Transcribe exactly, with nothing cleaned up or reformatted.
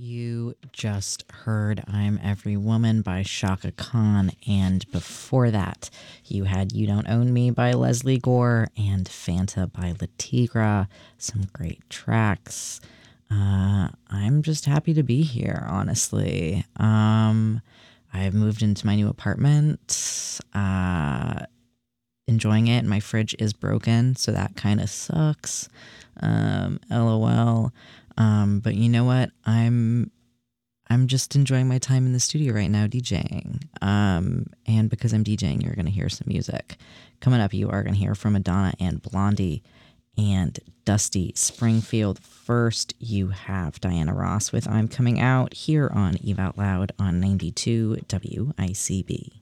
You just heard I'm Every Woman by Shaka Khan, and before that, you had You Don't Own Me by Leslie Gore and Fanta by Latigra. Some great tracks. Uh, I'm just happy to be here, honestly. Um, I've moved into my new apartment, uh, enjoying it. My fridge is broken, so that kind of sucks. Um, LOL. Um, but you know what? I'm I'm just enjoying my time in the studio right now DJing. Um, and because I'm DJing, you're gonna hear some music. Coming up, you are gonna hear from Madonna and Blondie and Dusty Springfield. First, you have Diana Ross with I'm Coming Out here on Eve Out Loud on ninety-two W I C B.